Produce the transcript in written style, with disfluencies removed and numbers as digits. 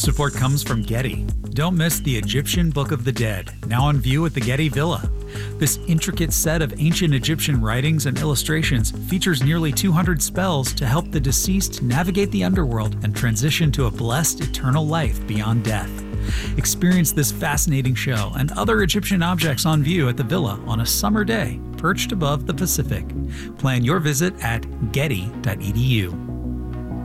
Support comes from Getty. Don't miss the Egyptian Book of the Dead, now on view at the Getty Villa. This intricate set of ancient Egyptian writings and illustrations features nearly 200 spells to help the deceased navigate the underworld and transition to a blessed eternal life beyond death. Experience this fascinating show and other Egyptian objects on view at the Villa on a summer day, perched above the Pacific. Plan your visit at getty.edu.